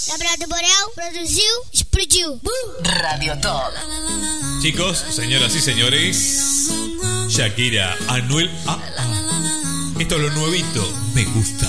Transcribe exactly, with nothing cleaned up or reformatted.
Laboratorial, produziu, explodiu. Radio Top. Chicos, señoras y señores, Shakira, Anuel. Ah, ah. Esto es lo nuevito. Me gusta.